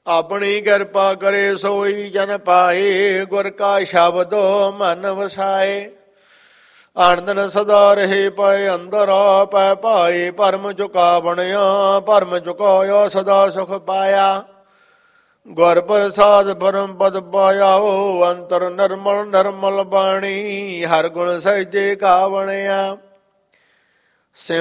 ਆਪਣੀ ਕਿਰਪਾ ਕਰੇ ਸੋਈ ਜਨ ਪਾਏ, ਗੁਰ ਕਾ ਸ਼ਬਦ ਮਨ ਵਸਾਏ। ਆਨੰਦਨ ਸਦਾ ਰਹੇ ਪਏ ਅੰਦਰ ਪੈ ਭਾਏ, ਭਰਮ ਚੁਕਾ ਬਣਿਆ ਭਰਮ ਚੁਕਾਇਆ ਸਦਾ ਸੁਖ ਪਾਇਆ। ਗੁਰ ਪ੍ਰਸਾਦ ਪਰਮ ਪਦ ਪਾਇਆਓ, ਅੰਤਰ ਨਿਰਮਲ ਨਿਰਮਲ ਬਾਣੀ, ਹਰ ਗੁਣ ਸਹਿਜੇ ਕਾ ਬਣਿਆ।